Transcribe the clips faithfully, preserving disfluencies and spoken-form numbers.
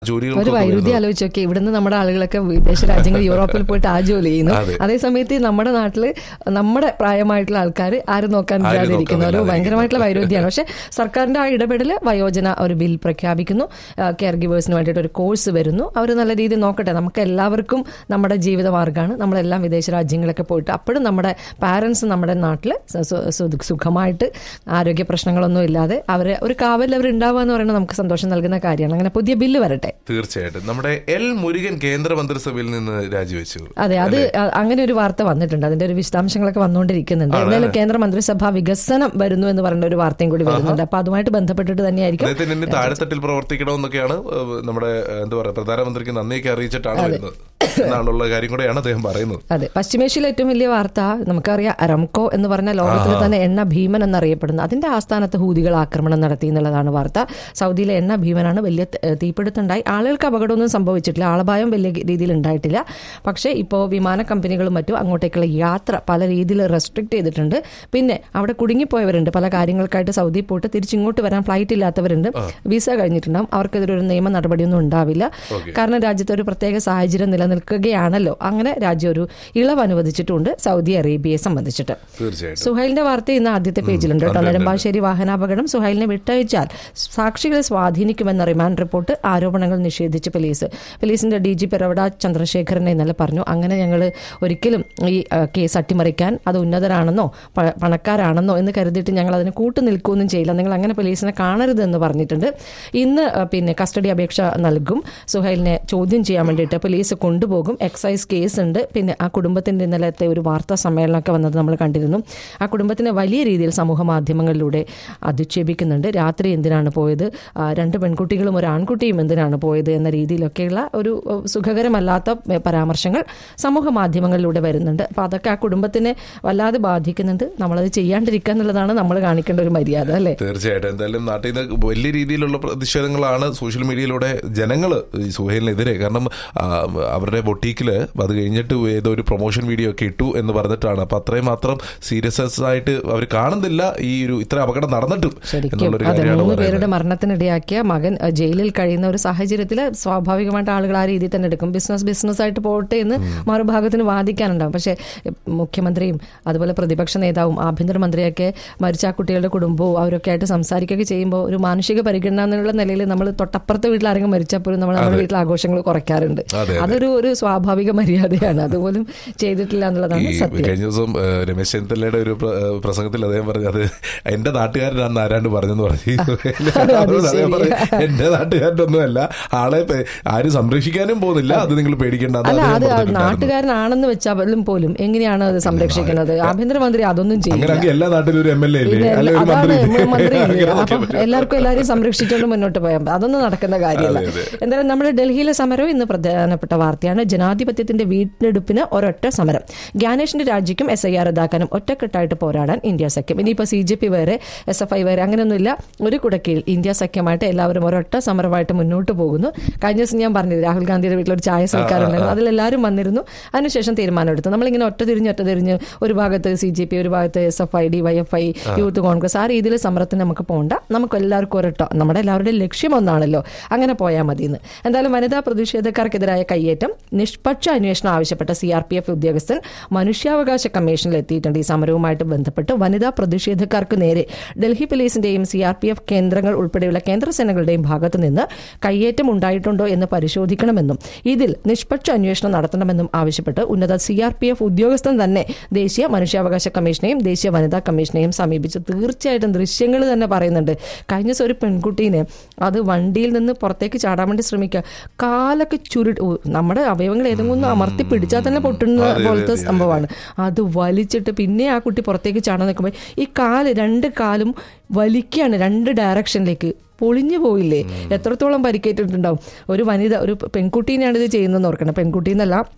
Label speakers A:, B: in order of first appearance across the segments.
A: ഒരു വൈരുദ്ധ്യം ആലോചിച്ചൊക്കെ ഇവിടുന്ന് നമ്മുടെ ആളുകളൊക്കെ വിദേശ രാജ്യങ്ങൾ യൂറോപ്പിൽ പോയിട്ട് ആ ജോലി ചെയ്യുന്നു. അതേസമയത്ത് നമ്മുടെ നാട്ടില് നമ്മുടെ പ്രായമായിട്ടുള്ള ആൾക്കാർ ആരും നോക്കാൻ ഇല്ലാതിരിക്കുന്നു. ഒരു ഭയങ്കരമായിട്ടുള്ള വൈരുദ്ധ്യമാണ്. പക്ഷെ സർക്കാരിന്റെ ആ ഇടപെടൽ വയോജന ഒരു ബിൽ പ്രഖ്യാപിക്കുന്നു, കെയർ ഗിവേഴ്സിന് വേണ്ടിയിട്ട് ഒരു കോഴ്സ് വരുന്നു. അവർ നല്ല രീതിയിൽ നോക്കട്ടെ. നമുക്ക് എല്ലാവർക്കും നമ്മുടെ ജീവിതമാർഗ്ഗമാണ്. നമ്മളെല്ലാം വിദേശ രാജ്യങ്ങളൊക്കെ പോയിട്ട് അപ്പോഴും നമ്മുടെ പാരൻസ് നമ്മുടെ നാട്ടിൽ സുഖമായിട്ട് ആരോഗ്യ പ്രശ്നങ്ങളൊന്നും ഇല്ലാതെ അവരെ ഒരു കാവലിൽ അവർ ഉണ്ടാവുക എന്ന് പറയുന്നത് നമുക്ക് സന്തോഷം നൽകുന്ന കാര്യമാണ്. അങ്ങനെ പുതിയ ബില്ല് വരട്ടെ.
B: തീർച്ചയായിട്ടും. നമ്മുടെ എൽ മുരുകൻ കേന്ദ്ര മന്ത്രിസഭയിൽ നിന്ന് രാജിവെച്ചു.
A: അതെ, അത് അങ്ങനെ ഒരു വാർത്ത വന്നിട്ടുണ്ട്. അതിന്റെ ഒരു വിശദാംശങ്ങളൊക്കെ വന്നുകൊണ്ടിരിക്കുന്നുണ്ട്. എന്തായാലും കേന്ദ്ര മന്ത്രിസഭ വികസനം വരുന്നു എന്ന് പറഞ്ഞ ഒരു വാർത്തയും കൂടി വരുന്നുണ്ട്. അപ്പൊ അതുമായിട്ട് ബന്ധപ്പെട്ടിട്ട് തന്നെയായിരിക്കും.
B: താഴെത്തട്ടിൽ പ്രവർത്തിക്കണമെന്നൊക്കെയാണ് നമ്മുടെ എന്താ പറയുക പ്രധാനമന്ത്രിക്ക് നന്ദിയൊക്കെ അറിയിച്ചിട്ടാണ് വരുന്നത് എന്നാണുള്ള കാര്യം കൂടെയാണ് അദ്ദേഹം പറയുന്നത്.
A: അതെ, പശ്ചിമേഷ്യയിലെ ഏറ്റവും വലിയ വാർത്ത നമുക്കറിയാം. അരാംകോ എന്ന് പറഞ്ഞ ലോകത്തിലെ തന്നെ എണ്ണ ഭീമൻ എന്നറിയപ്പെടുന്നു. അതിന്റെ ആസ്ഥാനത്ത് ഹൂതികൾ ആക്രമണം നടത്തി എന്നുള്ളതാണ് വാർത്ത. സൗദിയിലെ എണ്ണ ഭീമനാണ്. വലിയ തീപിടുത്തുണ്ടായി. ആളുകൾക്ക് അപകടമൊന്നും സംഭവിച്ചിട്ടില്ല, ആളപായം വലിയ രീതിയിൽ ഉണ്ടായിട്ടില്ല. പക്ഷേ ഇപ്പോൾ വിമാന കമ്പനികളും മറ്റും അങ്ങോട്ടേക്കുള്ള യാത്ര പല രീതിയിൽ റെസ്ട്രിക്ട് ചെയ്തിട്ടുണ്ട്. പിന്നെ അവിടെ കുടുങ്ങിപ്പോയവരുണ്ട്. പല കാര്യങ്ങൾക്കായിട്ട് സൗദി പോയിട്ട് തിരിച്ചിങ്ങോട്ട് വരാൻ ഫ്ലൈറ്റ് ഇല്ലാത്തവരുണ്ട്. വിസ കഴിഞ്ഞിട്ടുണ്ടാവും. അവർക്കെതിരെ ഒരു നിയമ നടപടിയൊന്നും ഉണ്ടാവില്ല. കാരണം രാജ്യത്ത് ഒരു പ്രത്യേക സാഹചര്യം നിലനിൽക്കുകയാണല്ലോ. അങ്ങനെ രാജ്യം ഒരു ഇളവ് അനുവദിച്ചിട്ടുണ്ട് സൗദി അറേബ്യയെ സംബന്ധിച്ചിട്ട്. സുഹൈലിന്റെ വാർത്ത ഇന്ന് ആദ്യത്തെ പേജിലുണ്ട് കേട്ടോ. നെടുമ്പാശ്ശേരി വാഹനാപകടം. സുഹൈലിനെ വിട്ടയച്ചാൽ സാക്ഷികളെ സ്വാധീനിക്കുമെന്ന റിമാൻഡ് റിപ്പോർട്ട്. ആരോപണങ്ങൾ നിഷേധിച്ച് പോലീസ്. പോലീസിന്റെ ഡി ജി പെരവട ചന്ദ്രശേഖരനെ ഇന്നലെ പറഞ്ഞു, അങ്ങനെ ഞങ്ങൾ ഒരിക്കലും ഈ കേസ് അട്ടിമറിക്കാൻ അത് ഉന്നതരാണെന്നോ പണക്കാരാണെന്നോ എന്ന് കരുതിയിട്ട് ഞങ്ങൾ അതിന് കൂട്ടു നിൽക്കുകയൊന്നും ചെയ്യില്ല. നിങ്ങൾ അങ്ങനെ പോലീസിനെ കാണരുതെന്ന് പറഞ്ഞിട്ടുണ്ട്. ഇന്ന് പിന്നെ കസ്റ്റഡി അപേക്ഷ നൽകും. സുഹൈലിനെ ചോദ്യം ചെയ്യാൻ വേണ്ടിയിട്ട് പോലീസ് കൊണ്ടുപോകും. എക്സൈസ് കേസ് ഉണ്ട്. പിന്നെ ആ കുടുംബത്തിന്റെ ഇന്നലത്തെ ഒരു വാർത്താ സമ്മേളനമൊക്കെ വന്നത് നമ്മൾ കണ്ടിരുന്നു. ആ കുടുംബത്തിനെ വലിയ രീതിയിൽ സമൂഹ മാധ്യമങ്ങളിലൂടെ അധിക്ഷേപിക്കുന്നുണ്ട്. രാത്രി എന്തിനാണ് പോയത്, രണ്ട് പെൺകുട്ടികളും ഒരു ആൺകുട്ടിയും എന്തിനാണ് പോയത് എന്ന രീതിയിലൊക്കെയുള്ള ഒരു സുഖകരമല്ലാത്ത പരാമർശങ്ങൾ സമൂഹ മാധ്യമങ്ങളിലൂടെ വരുന്നുണ്ട്. അപ്പോൾ അതൊക്കെ ആ കുടുംബത്തിനെ വല്ലാതെ ബാധിക്കുന്നുണ്ട്. നമ്മളത് ചെയ്യാണ്ടിരിക്കുക എന്നുള്ളതാണ് നമ്മൾ കാണിക്കേണ്ട ഒരു മര്യാദ, അല്ലേ?
B: തീർച്ചയായിട്ടും. എന്തായാലും നാട്ടിൽ നിന്ന് വലിയ രീതിയിലുള്ള പ്രതിഷേധങ്ങളാണ് സോഷ്യൽ മീഡിയയിലൂടെ ജനങ്ങൾ ഈ സുഹൈലിനെതിരെ. കാരണം അവരുടെ ബൊട്ടീക്കിൽ അത് കഴിഞ്ഞിട്ട് ഏതോ ഒരു പ്രൊമോഷൻ വീഡിയോ ഒക്കെ ഇട്ടു എന്ന് പറഞ്ഞിട്ടാണ്. അപ്പൊ അത്രയും മാത്രം സീരിയസ് ആയിട്ട് അവർ കാണുന്നില്ല ഈ ഒരു ഇത്ര അപകടം നടന്നിട്ടും.
A: മൂന്ന് പേരുടെ മരണത്തിനിടയാക്കിയ മകൻ ജയിലിൽ കഴിയുന്ന ഒരു സാഹചര്യത്തിൽ സ്വാഭാവികമായിട്ട് ആളുകൾ ആ രീതിയിൽ തന്നെ എടുക്കും. ബിസിനസ് ബിസിനസ് ആയിട്ട് പോട്ടെ എന്ന് മറുഭാഗത്തിന് വാദിക്കാനുണ്ടാവും. പക്ഷേ മുഖ്യമന്ത്രിയും അതുപോലെ പ്രതിപക്ഷ നേതാവും ആഭ്യന്തരമന്ത്രിയൊക്കെ മരിച്ച ആ കുട്ടികളുടെ കുടുംബവും അവരൊക്കെ ആയിട്ട് സംസാരിക്കുകയൊക്കെ ചെയ്യുമ്പോൾ ഒരു മാനുഷിക പരിഗണന എന്നുള്ള നിലയിൽ നമ്മൾ തൊട്ടപ്പുറത്തെ വീട്ടിൽ ആരെങ്കിലും മരിച്ചാൽ പോലും നമ്മൾ നമ്മുടെ വീട്ടിൽ ആഘോഷങ്ങൾ കുറയ്ക്കാറുണ്ട്. അതൊരു ഒരു സ്വാഭാവിക മര്യാദയാണ്. അതുപോലും ചെയ്തിട്ടില്ല എന്നുള്ളതാണ് സത്യം.
B: കഴിഞ്ഞ ദിവസം രമേശ് ചെന്നിത്തലയുടെ ഒരു പ്രസംഗത്തിൽ അദ്ദേഹം പറഞ്ഞത് എന്റെ നാട്ടുകാരനാണ് ആരാണ്ട് പറഞ്ഞെന്ന് പറഞ്ഞു. എന്റെ നാട്ടുകാരനൊന്നും അല്ല, ആളെ ആരും സംരക്ഷിക്കാനും പോകുന്നില്ല, അത് നിങ്ങൾ പേടിക്കേണ്ട.
A: അല്ല, അത് നാട്ടുകാരനാണെന്ന് വെച്ചാലും പോലും എങ്ങനെയാണ് അത് സംരക്ഷിക്കുന്നത്? ആഭ്യന്തരമന്ത്രി അതൊന്നും ചെയ്യില്ല.
B: എല്ലാ നാട്ടിലും ഒരു എം എൽ എ
A: അതാണ് മന്ത്രി. അപ്പം എല്ലാവർക്കും എല്ലാവരെയും സംരക്ഷിച്ചുകൊണ്ട് മുന്നോട്ട് പോയാൽ അതൊന്നും നടക്കുന്ന കാര്യമല്ല. എന്തായാലും നമ്മുടെ ഡൽഹിയിലെ സമരം ഇന്ന് പ്രധാനപ്പെട്ട വാർത്തയാണ്. ജനാധിപത്യത്തിന്റെ വീണ്ടെടുപ്പിന് ഒരൊറ്റ സമരം. ഗ്യാനേഷിന്റെ രാജിക്കും എസ് ഐ ആർ റദ്ദാക്കാനും ഒറ്റക്കെട്ടായിട്ട് പോരാടാൻ ഇന്ത്യ സഖ്യം. ഇനിയിപ്പോൾ സി ജെ പി വേറെ എസ് എഫ് ഐ വേറെ അങ്ങനെയൊന്നുമില്ല. ഒരു കുടക്കീഴിൽ ഇന്ത്യ സഖ്യമായിട്ട് എല്ലാവരും ഒരൊറ്റ സമരമായിട്ട് മുന്നോട്ട് പോകുന്നു. കഴിഞ്ഞ ദിവസം ഞാൻ പറഞ്ഞില്ല, രാഹുൽ ഗാന്ധിയുടെ വീട്ടിലൊരു ചായ സൽക്കാരുണ്ടായിരുന്നു. അതിലെല്ലാവരും വന്നിരുന്നു. അതിനുശേഷം തീരുമാനമെടുത്തു. നമ്മളിങ്ങനെ ഒറ്റ തിരിഞ്ഞ് ഒറ്റ തിരിഞ്ഞ് ഒരു ഭാഗത്ത് സി ജെ പി, ഒരു ഭാഗത്ത് S F I, D Y F I, youth Congress, ആ രീതിയിൽ സമരത്തിന് നമുക്ക് പോകണ്ട. നമുക്ക് എല്ലാവർക്കും ഒരൊറ്റ, നമ്മുടെ എല്ലാവരുടെയും ലക്ഷ്യം ഒന്നാണല്ലോ, അങ്ങനെ പോയാൽ മതിയെന്ന്. എന്തായാലും വനിതാ പ്രതിഷേധക്കാർക്കെതിരായ കയ്യേറ്റം നിഷ്പക്ഷ അന്വേഷണം ആവശ്യപ്പെട്ട സി ആർ പി എഫ് ഉദ്യോഗസ്ഥൻ മനുഷ്യാവകാശ കമ്മീഷനിൽ എത്തിയിട്ടുണ്ട്. ഈ സമരവുമായിട്ട് ബന്ധപ്പെട്ട് വനിതാ പ്രതിഷേധക്കാർക്ക് നേരെ ഡൽഹി പോലീസിന്റെയും സി ആർ പി എഫ് കേന്ദ്രങ്ങൾ ഉൾപ്പെടെയുള്ള കേന്ദ്ര സേനകളുടെയും ഭാഗത്തു നിന്ന് കയ്യേറ്റം ഉണ്ടായിട്ടുണ്ടോ എന്ന് പരിശോധിക്കണമെന്നും ഇതിൽ നിഷ്പക്ഷ അന്വേഷണം നടത്തണമെന്നും ആവശ്യപ്പെട്ട് ഉന്നത സി ആർ പി എഫ് ഉദ്യോഗസ്ഥൻ തന്നെ ദേശീയ മനുഷ്യാവകാശ കമ്മീഷനെയും ദേശീയ വനിതാ കമ്മീഷനെയും സമീപിച്ചു. തീർച്ചയായിട്ടും ദൃശ്യങ്ങൾ തന്നെ പറയുന്നുണ്ട്. കഴിഞ്ഞ ദിവസം ഒരു പെൺകുട്ടീനെ അത് വണ്ടിയിൽ നിന്ന് പുറത്തേക്ക് ചാടാൻ വേണ്ടി ശ്രമിക്കുക, കാലൊക്കെ ചുരു നമ്മുടെ അവയവങ്ങൾ ഏതെങ്കിലും അമർത്തി പിടിച്ചാൽ തന്നെ പൊട്ടുന്ന പോലത്തെ സംഭവമാണ്. അത് വലിച്ചിട്ട് പിന്നെ ആ കുട്ടി പുറത്തേക്ക് ചാടാൻ നിൽക്കുമ്പോൾ ഈ കാല് രണ്ട് കാലും വലിക്കുകയാണ് രണ്ട് ഡയറക്ഷനിലേക്ക്. പൊളിഞ്ഞു പോയില്ലേ? എത്രത്തോളം പരിക്കേറ്റിട്ടുണ്ടാവും. ഒരു വനിത, ഒരു പെൺകുട്ടീനെയാണ് ഇത് ചെയ്യുന്നതെന്ന് ഓർക്കണം. പെൺകുട്ടീന്നല്ല,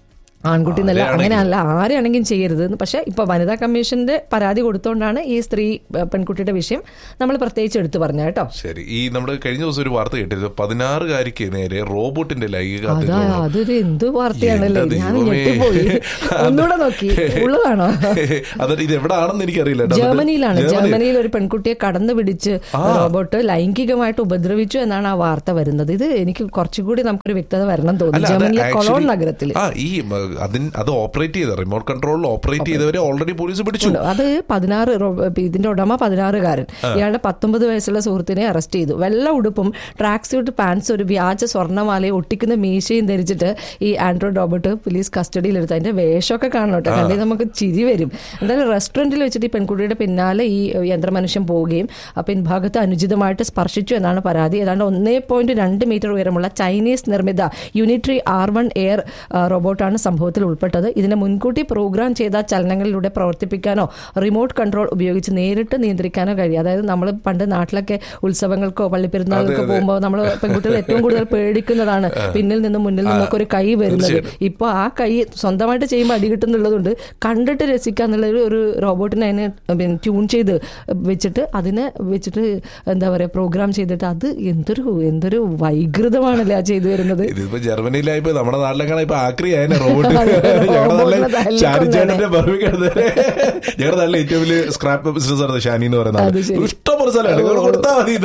A: ആൺകുട്ടി എന്നല്ല, അങ്ങനെയല്ല, ആരെയാണെങ്കിലും ചെയ്യരുത്. പക്ഷെ ഇപ്പൊ വനിതാ കമ്മീഷന്റെ പരാതി കൊടുത്തോണ്ടാണ് ഈ സ്ത്രീ പെൺകുട്ടിയുടെ വിഷയം നമ്മൾ പ്രത്യേകിച്ച് എടുത്തു പറഞ്ഞ കേട്ടോ.
B: ശരി. ഈ നമ്മുടെ കഴിഞ്ഞ ദിവസം ഒരു വാർത്ത കേട്ടിരുന്നു, പതിനാറുകാരിക്ക് നേരെ റോബോട്ടിന്റെ ലൈംഗിക.
A: അതാ, അതൊരു എന്ത് വാർത്തയാണല്ലേ, ഞാൻ ഞെട്ടിപ്പോയി. ഒന്നുകൂടെ നോക്കി, ഉള്ളതാണോ?
B: അതായത് ഇത് എവിടെയാണെന്ന് എനിക്കറിയില്ല.
A: ജർമ്മനിയിലാണ്. ജർമ്മനിയിൽ ഒരു പെൺകുട്ടിയെ കടന്നു പിടിച്ച് റോബോട്ട് ലൈംഗികമായിട്ട് ഉപദ്രവിച്ചു എന്നാണ് ആ വാർത്ത വരുന്നത്. ഇത് എനിക്ക് കുറച്ചുകൂടി നമുക്കൊരു വ്യക്തത വരണം തോന്നുന്നു. ജർമ്മനിയിലെ കൊളോൺ നഗരത്തിൽ
B: ഈ അത് ഓപ്പറേറ്റ് ചെയ്ത റിമോട്ട് കൺട്രോളിൽ ഓപ്പറേറ്റ് ചെയ്തവരെ ഓൾറെഡി പോലീസ് പിടിച്ചു.
A: അത് പതിനാറ് ഇതിന്റെ ഉടമ പതിനാറുകാരൻ, ഇയാളുടെ പത്തൊമ്പത് വയസ്സുള്ള സുഹൃത്തിനെ അറസ്റ്റ് ചെയ്തു. വെള്ള ഉടുപ്പും ട്രാക്ക് സ്യൂട്ട് പാൻസ് ഒരു വ്യാജ സ്വർണ്ണമാലയും ഒട്ടിക്കുന്ന മീശയും ധരിച്ചിട്ട് ഈ ആൻഡ്രോയിഡ് റോബോട്ട് പോലീസ് കസ്റ്റഡിയിൽ എടുത്ത് അതിന്റെ വേഷമൊക്കെ കാണണം കേട്ടോ, കണ്ടേ നമുക്ക് ചിരി വരും. എന്തായാലും റെസ്റ്റോറന്റിൽ വെച്ചിട്ട് ഈ പെൺകുട്ടിയുടെ പിന്നാലെ ഈ യന്ത്രമനുഷ്യൻ പോവുകയും ആ പിൻഭാഗത്ത് അനുചിതമായിട്ട് സ്പർശിച്ചു എന്നാണ് പരാതി. ഏതാണ്ട് ഒന്നേ പോയിന്റ് രണ്ട് മീറ്റർ ഉയരമുള്ള ചൈനീസ് നിർമ്മിത യൂണിട്രി ആർ വൺ എയർ റോബോട്ടാണ് സംഭവത്തിൽ ഉൾപ്പെട്ടത്. ഇതിനെ മുൻകൂട്ടി പ്രോഗ്രാം ചെയ്ത ചലനങ്ങളിലൂടെ പ്രവർത്തിപ്പിക്കാനോ റിമോട്ട് കൺട്രോൾ ഉപയോഗിച്ച് നേരിട്ട് നിയന്ത്രിക്കാനോ കഴിയും. അതായത് നമ്മൾ പണ്ട് നാട്ടിലൊക്കെ ഉത്സവങ്ങൾക്കോ പള്ളിപ്പെരുന്നാൾക്കോ പോകുമ്പോൾ നമ്മൾ പെൺകുട്ടികൾ ഏറ്റവും കൂടുതൽ പേടിക്കുന്നതാണ് പിന്നിൽ നിന്നും മുന്നിൽ നിന്നൊക്കെ ഒരു കൈ വരുന്നത്. ഇപ്പോൾ ആ കൈ സ്വന്തമായിട്ട് ചെയ്യുമ്പോൾ അടി കിട്ടുന്നുള്ളതുകൊണ്ട് കണ്ടിട്ട് രസിക്കാന്നുള്ള ഒരു റോബോട്ടിനെ അതിനെ പിന്നെ ട്യൂൺ ചെയ്ത് വെച്ചിട്ട് അതിനെ വെച്ചിട്ട് എന്താ പറയുക പ്രോഗ്രാം ചെയ്തിട്ട് അത് എന്തൊരു എന്തൊരു വൈകൃതമാണല്ലേ ആ ചെയ്തു വരുന്നത്.
B: ഇതിപ്പോ ജർമ്മനിയിലായിപ്പോ നമ്മുടെ നാട്ടിലേക്കാണ് ഇപ്പൊ ആക്രിയായ റോബോട്ട്. ഞങ്ങളുടെ നല്ല ഏറ്റവും വലിയ സ്ക്രാപ്പ് ബിസിനസ് ആണ് ഷാനി എന്ന് പറയുന്നത്. ഇഷ്ടംപോലെ സ്ഥലമാണ്, കൊടുത്താൽ മതി.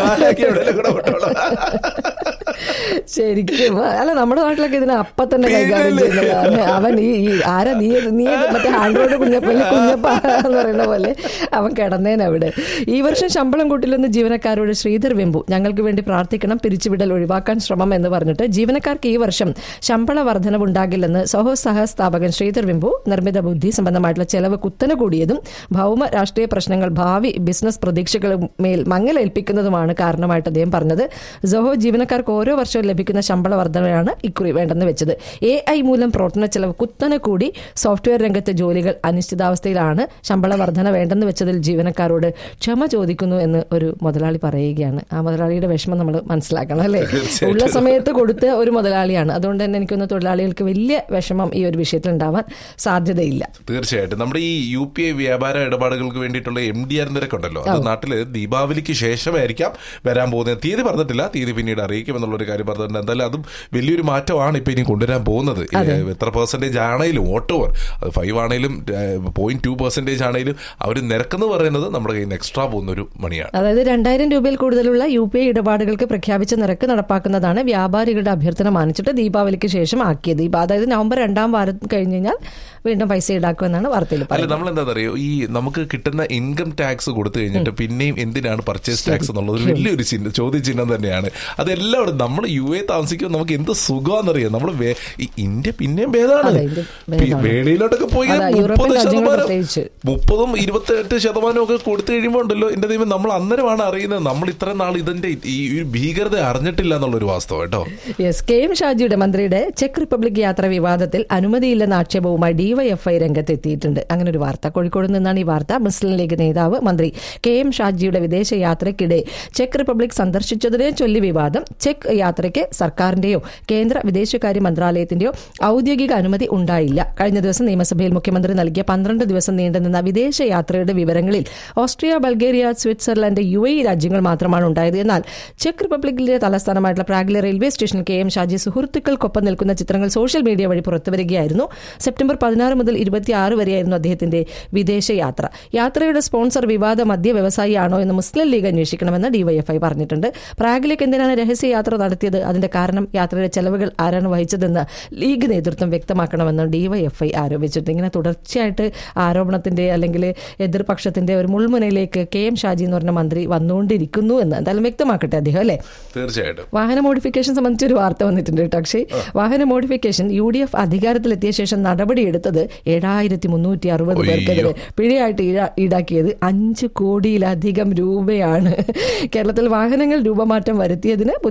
A: ശരിക്കും അല്ല, നമ്മുടെ നാട്ടിലൊക്കെ ഇതിനെ അപ്പ തന്നെ കൈകാര്യം ചെയ്യുന്നതാണ്. അവൻ ഈ ആരാ നീ നീ മറ്റേ ആൻഡ്രോയിഡ് കുഞ്ഞപ്പല്ലേ കുഞ്ഞപ്പ എന്ന് പറയുന്ന പോലെ അവൻ കിടന്നേനവിടെ. ഈ വർഷം ശമ്പളം കൂട്ടില്ലെന്ന് ജീവനക്കാരോട് ശ്രീധർ വെമ്പു ഞങ്ങൾക്ക് വേണ്ടി പ്രാർത്ഥിക്കണം, പിരിച്ചുവിടൽ ഒഴിവാക്കാൻ ശ്രമം എന്ന് പറഞ്ഞിട്ട് ജീവനക്കാർക്ക് ഈ വർഷം ശമ്പള വർധനവുണ്ടാകില്ലെന്ന് സഹോ സഹസ്ഥാപകൻ ശ്രീധർ വെമ്പു നിർമ്മിത ബുദ്ധി സംബന്ധമായിട്ടുള്ള ചെലവ് കുത്തനെ കൂടിയതും ഭൗമ രാഷ്ട്രീയ പ്രശ്നങ്ങൾ ഭാവി ബിസിനസ് പ്രതീക്ഷകളുമേൽ മങ്ങലേൽപ്പിക്കുന്നതുമാണ് കാരണമായിട്ട് അദ്ദേഹം പറഞ്ഞത്. സഹോ ജീവനക്കാർക്ക് ഓരോ വർഷവും ലഭിക്കുന്ന ശമ്പള വർധനയാണ് ഇക്കുറി വേണ്ടെന്ന് വെച്ചത്. എ ഐ മൂലം പ്രവർത്തന ചെലവ് കുത്തനെ കൂടി സോഫ്റ്റ്വെയർ രംഗത്തെ ജോലികൾ അനിശ്ചിതാവസ്ഥയിലാണ്, ശമ്പള വർധന വേണ്ടെന്ന് വെച്ചതിൽ ജീവനക്കാരോട് ക്ഷമ ചോദിക്കുന്നു എന്ന് ഒരു മുതലാളി പറയുകയാണ്. ആ മുതലാളിയുടെ വിഷമം നമ്മൾ മനസ്സിലാക്കണം അല്ലേ. ഉള്ള സമയത്ത് കൊടുത്ത ഒരു മുതലാളിയാണ്. അതുകൊണ്ട് തന്നെ എനിക്കൊന്ന് തൊഴിലാളികൾക്ക് വലിയ വിഷമം ഈ ഒരു വിഷയത്തിൽ ഉണ്ടാവാൻ സാധ്യതയില്ല.
B: തീർച്ചയായിട്ടും നമ്മുടെ ഈ യു പി ഐ വ്യാപാര ഇടപാടുകൾക്ക് വേണ്ടിയിട്ടുള്ള എം ഡി ആർ നിരക്കുണ്ടല്ലോ, അത് നാട്ടില് ദീപാവലിക്ക് ശേഷമായിരിക്കാം വരാൻ പോകുന്നത്. തീയതി പറഞ്ഞിട്ടില്ല, തീയതി പിന്നീട് അറിയിക്കും എന്നുള്ളൊരു കാര്യം പറഞ്ഞിട്ടുണ്ട്. എന്തായാലും അതും വലിയൊരു മാറ്റമാണ് ഇപ്പൊ ഇനി കൊണ്ടുവരാൻ പോകുന്നത്. എത്ര പെർസെന്റേജ് ആണെങ്കിലും ഓട്ടോവർ അത് ഫൈവ് ആണെങ്കിലും പോയിന്റ് ടു പെർസെന്റേജ് ആണെങ്കിലും അവർ നിരക്കെന്ന് പറയുന്നത് നമ്മുടെ കയ്യിൽ നിന്ന് എക്സ്ട്രാ പോകുന്ന ഒരു മണിയാണ്.
A: അതായത് രണ്ടായിരം രൂപയിൽ കൂടുതലുള്ള യു പി ഐ ഇടപാടുകൾക്ക് പ്രഖ്യാപിച്ച നിരക്ക് നടപ്പാക്കുന്നതാണ് വ്യാപാരികളുടെ അഭ്യർത്ഥന മാനിച്ചിട്ട് ദീപാവലിക്ക് ശേഷം ആക്കിയത്. അതായത് നവംബർ രണ്ടാം വാരം കഴിഞ്ഞ് കഴിഞ്ഞാൽ വീണ്ടും പൈസ ഈടാക്കുമെന്നാണ് വാർത്തയിൽ പറയുന്നത്.
B: അല്ല, നമ്മൾ എന്താ പറയുക, ഈ നമുക്ക് കിട്ടുന്ന ഇൻകം ടാക്സ് കൊടുത്തു കഴിഞ്ഞിട്ട് പിന്നെയും എന്തിനാണ് പർച്ചേസ് ടാക്സ് എന്നുള്ളത് വലിയൊരു ചിഹ്നം ചോദ്യചിഹ്നം തന്നെയാണ്. അതെല്ലാവരും നമ്മൾ യു എ താമസിക്കുമ്പോൾ നമുക്ക് എന്ത് സുഖമാണെന്നറിയാം. നമ്മൾ ഇന്ത്യ പിന്നെയും ഭേദമാണ്. വേളിയിലോട്ടൊക്കെ പോയി മുപ്പത് ശതമാനം മുപ്പതും ഇരുപത്തെട്ട് ശതമാനവും ഒക്കെ കൊടുത്തു കഴിയുമ്പോൾ ഉണ്ടല്ലോ എന്റെ ദൈവം, നമ്മൾ അന്നേരമാണ് അറിയുന്നത് നമ്മൾ ഇത്ര നാൾ ഇതിന്റെ ഈ ഭീകരത അറിഞ്ഞിട്ടില്ല എന്നുള്ളൊരു വാസ്തവം കേട്ടോ.
A: യെസ്, കെ എം ഷാജിയുടെ മന്ത്രിയുടെ ചെക്ക് റിപ്പബ്ലിക് യാത്ര വിവാദത്തിൽ അനുമതിയില്ലെന്ന ആക്ഷേപവുമായി ഡിവൈഎഫ്ഐ രംഗത്തെത്തിയിട്ടുണ്ട്. അങ്ങനെ ഒരു വാർത്ത, കോഴിക്കോട് നിന്നാണ് ഈ വാർത്ത. മുസ്ലിം ലീഗ് നേതാവ് മന്ത്രി കെ എം ഷാജിയുടെ വിദേശ യാത്രയ്ക്കിടെ ചെക്ക് റിപ്പബ്ലിക് സന്ദർശിച്ചതിനെ ചൊല്ലി വിവാദം. ചെക്ക് യാത്രയ്ക്ക് സർക്കാരിന്റെയോ കേന്ദ്ര വിദേശകാര്യ മന്ത്രാലയത്തിന്റെയോ ഔദ്യോഗിക അനുമതി ഉണ്ടായില്ല. കഴിഞ്ഞ ദിവസം നിയമസഭയിൽ മുഖ്യമന്ത്രി നൽകിയ പന്ത്രണ്ട് ദിവസം നീണ്ടുനിന്ന വിദേശയാത്രയുടെ വിവരങ്ങളിൽ Austria, Bulgaria, Switzerland, U A രാജ്യങ്ങൾ മാത്രമാണ് ഉണ്ടായത്. എന്നാൽ ചെക്ക് റിപ്പബ്ലിക്കിലെ തലസ്ഥാനമായിട്ടുള്ള പ്രാഗിലെ റെയിൽവേ സ്റ്റേഷനിൽ കെ എം ഷാജി സുഹൃത്തുക്കൾക്കൊപ്പം നിൽക്കുന്ന ചിത്രങ്ങൾ സോഷ്യൽ മീഡിയ വഴി പുറത്തുവരികയായിരുന്നു. സെപ്റ്റംബർ പതിനാറ് മുതൽ ഇരുപത്തിയാറ് വരെയായിരുന്നു അദ്ദേഹത്തിന്റെ വിദേശയാത്ര. യാത്രയുടെ സ്പോൺസർ വിവാദ മദ്യ വ്യവസായിയാണോ എന്ന് മുസ്ലിം ലീഗ് അന്വേഷിക്കണമെന്ന് ഡിവൈഎഫ്ഐ പറഞ്ഞിട്ടുണ്ട്. പ്രാഗിലേക്ക് എന്തിനാണ് രഹസ്യയാത്ര നടത്തിയത്, അതിന്റെ കാരണം യാത്രയുടെ ചെലവുകൾ ആരാണ് വഹിച്ചതെന്ന് ലീഗ് നേതൃത്വം വ്യക്തമാക്കണമെന്ന് ഡിവൈഎഫ്ഐ ആരോപിച്ചിട്ടുണ്ട്. ഇങ്ങനെ തുടർച്ചയായിട്ട് ആരോപണത്തിന്റെ അല്ലെങ്കിൽ എതിർപക്ഷത്തിന്റെ ഒരു മുൾമുനയിലേക്ക് കെ എം ഷാജി എന്ന് പറഞ്ഞ മന്ത്രി വന്നുകൊണ്ടിരിക്കുന്നു എന്ന് എന്തായാലും വ്യക്തമാക്കട്ടെ അദ്ദേഹം അല്ലേ.
B: തീർച്ചയായിട്ടും
A: വാഹന മോഡിഫിക്കേഷൻ സംബന്ധിച്ചൊരു വാർത്ത വന്നിട്ടുണ്ട് കേട്ടോ. പക്ഷേ വാഹന മോഡിഫിക്കേഷൻ യു ഡി എഫ് അധികാരത്തിലെത്തിയ ശേഷം നടപടിയെടുത്തത് ഏഴായിരത്തി മുന്നൂറ്റി അറുപത് പേർക്കെതിരെ പിഴയായിട്ട് ഈടാക്കിയത് അഞ്ച് കോടിയിലധികം രൂപയാണ്. കേരളത്തിൽ വാഹനങ്ങൾ രൂപമാറ്റം വരുത്തിയതിന് പുതിയ സർക്കാർ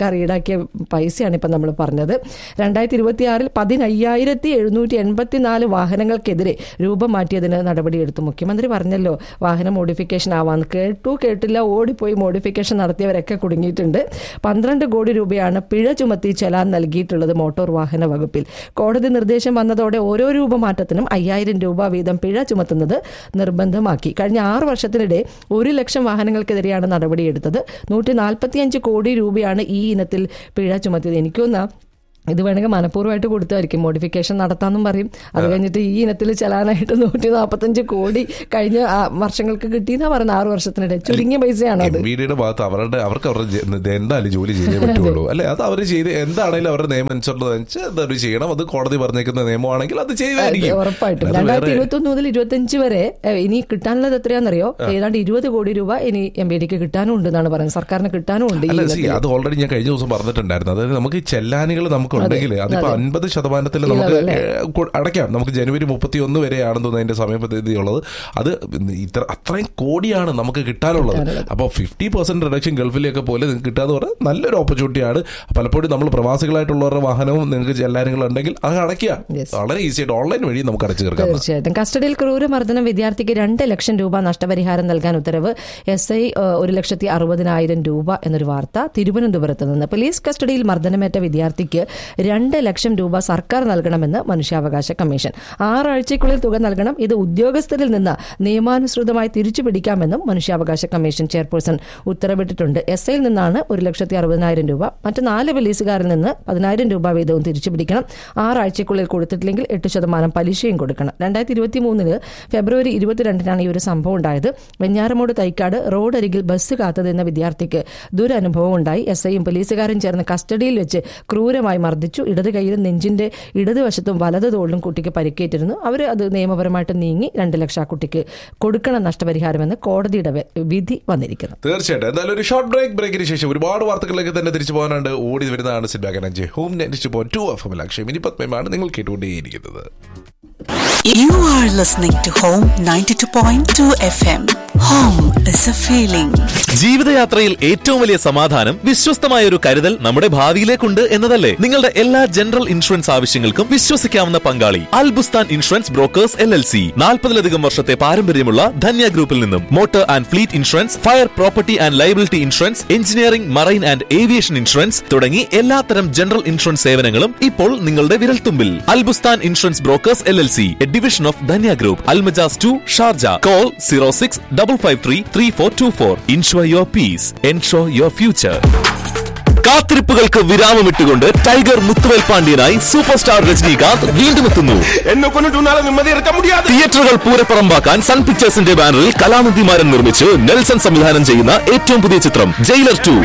A: സർക്കാർ ഈടാക്കിയ പൈസയാണ് ഇപ്പം നമ്മൾ പറഞ്ഞത്. രണ്ടായിരത്തി ഇരുപത്തി ആറിൽ പതിനയ്യായിരത്തി എഴുന്നൂറ്റി എൺപത്തിനാല് വാഹനങ്ങൾക്കെതിരെ രൂപം മാറ്റിയതിന് നടപടിയെടുത്തു. മുഖ്യമന്ത്രി പറഞ്ഞല്ലോ വാഹന മോഡിഫിക്കേഷൻ ആവാന്ന്. കേട്ടു കേട്ടില്ല ഓടിപ്പോയി മോഡിഫിക്കേഷൻ നടത്തിയവരൊക്കെ കുടുങ്ങിയിട്ടുണ്ട്. പന്ത്രണ്ട് കോടി രൂപയാണ് പിഴ ചുമത്തി ചെലാൻ നൽകിയിട്ടുള്ളത് മോട്ടോർ വാഹന വകുപ്പിൽ. കോടതി നിർദ്ദേശം വന്നതോടെ ഓരോ രൂപമാറ്റത്തിനും അയ്യായിരം രൂപ വീതം പിഴ ചുമത്തുന്നത് നിർബന്ധമാക്കി. കഴിഞ്ഞ ആറ് വർഷത്തിനിടെ ഒരു ലക്ഷം വാഹനങ്ങൾക്കെതിരെയാണ് നടപടിയെടുത്തത്. നൂറ്റി നാൽപ്പത്തിയഞ്ച് കോടി രൂപയാണ് ഈ ഇനത്തിൽ പിഴ ചുമത്തിയത്. എനിക്കൊന്ന് ഇത് വേണമെങ്കിൽ മനഃപൂർവ്വമായിട്ട് കൊടുത്തായിരിക്കും, മോഡിഫിക്കേഷൻ നടത്താമെന്നും പറയും. അത് കഴിഞ്ഞിട്ട് ഈ ഇനത്തിൽ ചെലാനായിട്ട് നൂറ്റി നാൽപ്പത്തഞ്ച് കോടി കഴിഞ്ഞ വർഷങ്ങൾക്ക് കിട്ടിയെന്നാ പറയുന്നത്. ആറ് വർഷത്തിനിടെ ചുരുങ്ങിയ പൈസയാണ് അത്.
B: മീഡിയയുടെ ഭാഗത്ത് അവരുടെ അവർക്ക് അവരുടെ എന്തായാലും ജോലി ചെയ്തേ പറ്റുള്ളൂ അല്ലെ. അത് അവർ ചെയ്ത് എന്താണെങ്കിലും അവരുടെ നിയമം അനുസരിച്ച് അവർ ചെയ്യണം. അത് കോടതി പറഞ്ഞേക്കുന്ന നിയമമാണെങ്കിൽ അത് ചെയ്തായിരിക്കും
A: ഉറപ്പായിട്ടും. രണ്ടായിരത്തി ഇരുപത്തി ഒന്ന് മുതൽ ഇരുപത്തിയഞ്ച് വരെ ഇനി കിട്ടാനുള്ളത് എത്രയാണെന്നറിയോ? ഏതാണ്ട് ഇരുപത് കോടി രൂപ ഇനി എം ബി ഡിക്ക് കിട്ടാനും ഉണ്ട് എന്നാണ് പറയുന്നത്. സർക്കാരിന് കിട്ടാനും ഉണ്ട്.
B: അത് ഓൾറെഡി ഞാൻ കഴിഞ്ഞ ദിവസം പറഞ്ഞിട്ടുണ്ടായിരുന്നു. അതായത് നമുക്ക് ചെല്ലാനുകൾ നമുക്ക് ഉണ്ടെങ്കിൽ അതിപ്പോ അൻപത് ശതമാനത്തിൽ നമുക്ക് അടയ്ക്കാം. നമുക്ക് ജനുവരി മുപ്പത്തി ഒന്ന് വരെയാണെന്ന് തോന്നുന്നു അതിന്റെ സമയപരിധി ഉള്ളത്. അത് ഇത്ര അത്രയും കോടിയാണ് നമുക്ക് കിട്ടാനുള്ളത്. അപ്പോൾ ഫിഫ്റ്റി പെർസെന്റ് റിഡക്ഷൻ ഗൾഫിലേക്ക് പോലെ നിങ്ങൾക്ക് കിട്ടാന്ന് പറഞ്ഞാൽ നല്ലൊരു ഓപ്പർച്യൂണിറ്റിയാണ്. പലപ്പോഴും നമ്മൾ പ്രവാസികളായിട്ടുള്ളവരുടെ വാഹനവും നിങ്ങൾക്ക് ചെല്ലാനുകൾ ഉണ്ടെങ്കിൽ അത് അടയ്ക്കുക. വളരെ ഈസി ആയിട്ട് ഓൺലൈൻ വഴി നമുക്ക് അടച്ചു തീർക്കാം.
A: തീർച്ചയായിട്ടും. കസ്റ്റഡിയിൽ ക്രൂരമർദ്ദനം വിദ്യാർത്ഥിക്ക് രണ്ട് ലക്ഷം രൂപ നഷ്ടപരിഹാരം നൽകാൻ ഉത്തരവ്. എസ് ഐ ഒരു ലക്ഷത്തി അറുപതിനായിരം രൂപ എന്നൊരു വാർത്ത തിരുവനന്തപുരത്ത് നിന്ന്. പോലീസ് കസ്റ്റഡിയിൽ മർദ്ദനമേറ്റ വിദ്യാർത്ഥിക്ക് രണ്ട് ലക്ഷം രൂപ സർക്കാർ നൽകണമെന്ന് മനുഷ്യാവകാശ കമ്മീഷൻ. ആറാഴ്ചയ്ക്കുള്ളിൽ തുക നൽകണം. ഇത് ഉദ്യോഗസ്ഥരിൽ നിന്ന് നിയമാനുസൃതമായി തിരിച്ചു പിടിക്കാമെന്നും മനുഷ്യാവകാശ കമ്മീഷൻ ചെയർപേഴ്സൺ ഉത്തരവിട്ടിട്ടുണ്ട്. എസ് ഐയിൽ നിന്നാണ് ഒരു ലക്ഷത്തി അറുപതിനായിരം രൂപ. മറ്റ് നാല് പോലീസുകാരിൽ നിന്ന് പതിനായിരം രൂപ വീതവും തിരിച്ചു പിടിക്കണം. ആറാഴ്ചയ്ക്കുള്ളിൽ കൊടുത്തിട്ടില്ലെങ്കിൽ എട്ട് ശതമാനം പലിശയും കൊടുക്കണം. രണ്ടായിരത്തി ഇരുപത്തി മൂന്നില് ഫെബ്രുവരി ഇരുപത്തിരണ്ടിനാണ് ഈ ഒരു സംഭവം ഉണ്ടായത്. വെഞ്ഞാറമൂട് തൈക്കാട് റോഡരികിൽ ബസ് കാത്തുനിന്ന വിദ്യാർത്ഥിക്ക് ദുരനുഭവം ഉണ്ടായി. എസ് ഐയും പോലീസുകാരും ചേർന്ന് കസ്റ്റഡിയിൽ വെച്ച് ക്രൂരമായി മർദ്ദിച്ചു. ഇടത് കൈയിലും നെഞ്ചിന്റെ ഇടതുവശത്തും വലത് തോളിലും കുട്ടിക്ക് പരിക്കേറ്റിരുന്നു. അവർ അത് നിയമപരമായിട്ട് നീങ്ങി രണ്ട് ലക്ഷം ആ കുട്ടിക്ക് കൊടുക്കണം നഷ്ടപരിഹാരമെന്ന് കോടതിയുടെ വിധി വന്നിരിക്കുന്നു.
B: തീർച്ചയായിട്ടും. എന്തായാലും ഒരു ഷോർട്ട് ബ്രേക്ക് ബ്രേക്കിന് ശേഷം ഒരുപാട് വാർത്തകളിലേക്ക് തന്നെ തിരിച്ചു പോകാനുണ്ട്. ഓടി വരുന്നതാണ് sit home net point two F M. ലക്ഷ്യം ഇനി പത്മയാണ് നിങ്ങൾ കേട്ടുകൊണ്ടേയിരിക്കുന്നത്.
C: You are listening to Home ninety-two point two F M. Home is a feeling.
D: ജീവിതയാത്രയിൽ ഏറ്റവും വലിയ സമാധാനം വിശ്വസ്തമായ ഒരു കരുതൽ നമ്മുടെ ഭാവിയിലേക്കുണ്ട് എന്നതല്ലേ? നിങ്ങളുടെ എല്ലാ ജനറൽ ഇൻഷുറൻസ് ആവശ്യങ്ങൾക്കും വിശ്വസിക്കാവുന്ന പങ്കാളി Al Bustan insurance brokers L L C. നാൽപ്പതിലധികം വർഷത്തെ പാരമ്പര്യമുള്ള ധന്യ ഗ്രൂപ്പിൽ നിന്നും motor and fleet insurance, fire, property and liability insurance, engineering, marine and aviation insurance തുടങ്ങി എല്ലാത്തരം ജനറൽ ഇൻഷുറൻസ് സേവനങ്ങളും ഇപ്പോൾ നിങ്ങളുടെ വിരൽത്തുമ്പിൽ. Al Bustan insurance brokers L L C, a division of Dhanya Group, Almajaz two, Sharjah. Call zero six five five three three four two four. Insure your peace, ensure your future. കാത്തിരിപ്പുകൾക്ക് വിരാമമിട്ടുകൊണ്ട് tiger Muthuvel പാണ്ഡ്യനായി super star Rajinikanth വീണ്ടും എത്തുന്നു. തിയേറ്ററുകൾ പൂരപ്പറമ്പാക്കാൻ sun പിക്ചേഴ്സിന്റെ ബാനറിൽ കലാനിധിമാരൻ നിർമ്മിച്ച് Nelson സംവിധാനം ചെയ്യുന്ന ഏറ്റവും പുതിയ ചിത്രം ജയിലർ ടു.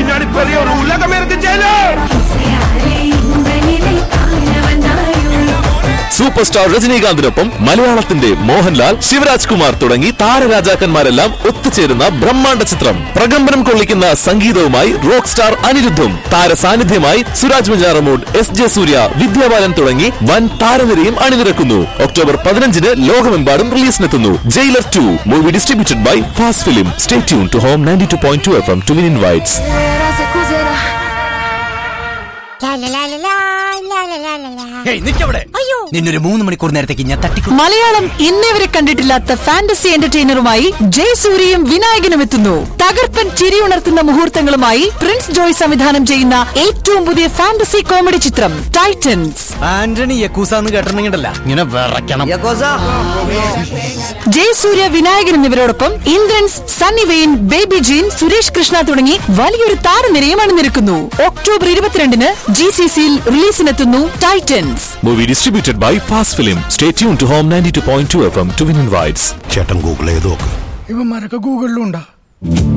D: സൂപ്പർ സ്റ്റാർ രജനീകാന്തിനൊപ്പം മലയാളത്തിന്റെ മോഹൻലാൽ, ശിവരാജ് കുമാർ തുടങ്ങി താരരാജാക്കന്മാരെല്ലാം ഒത്തുചേരുന്ന ബ്രഹ്മാണ്ഡ ചിത്രം. പ്രകമ്പനം കൊള്ളിക്കുന്ന സംഗീതവുമായി rock star അനിരുദ്ധും, താരസാന്നിധ്യമായി Suraj Venjaramoodu, S J സൂര്യ, വിദ്യാബാലൻ തുടങ്ങി വൻ താരനിരയും അണിനിരക്കുന്നു. ഒക്ടോബർ പതിനഞ്ചിന് ലോകമെമ്പാടും റിലീസിനെത്തുന്നു jailer to. Movie distributed by fast film. Stay tune to home ninety two point two F M to win invites.
E: നിന്നൊരു മൂന്ന് മണിക്കൂർ നേരത്തേക്ക് ഞാൻ തട്ടിക്കും.
C: മലയാളം ഇന്നേവരെ കണ്ടിട്ടില്ലാത്ത ഫാന്റസി എന്റർടൈനറുമായി ജയസൂര്യയും വിനായകനും എത്തുന്നു. തകർപ്പൻ ചിരിയുണർത്തുന്ന മുഹൂർത്തങ്ങളുമായി പ്രിൻസ് ജോയ് സംവിധാനം ചെയ്യുന്ന ഏറ്റവും പുതിയ ഫാന്റസി കോമഡി ചിത്രം ടൈറ്റൻസ്.
E: ആന്റണി യക്കൂസാന്ന് കേട്ടിട്ടുണ്ടെങ്കിലല്ല ഇങ്ങനെ വിറയ്ക്കണം.
C: ജയസൂര്യ, വിനായകൻ എന്നിവരോടൊപ്പം Indrans, Sunny vein, baby gene, Suresh Krishna തുടങ്ങി വലിയൊരു താരനിരയും അണിനിരക്കുന്നു. ഒക്ടോബർ ഇരുപത്തിരണ്ടിന് ജി സി സിയിൽ റിലീസിനെത്തുന്നു Titans.
D: Movie distributed by fast film. Stay tune to home ninety two point two F M to win invites.
F: ചേട്ടൻ ഗൂഗിൾ ചെയ്ത് നോക്ക്. ഇവന്മാരൊക്കെ ഗൂഗിളിലുണ്ടാ.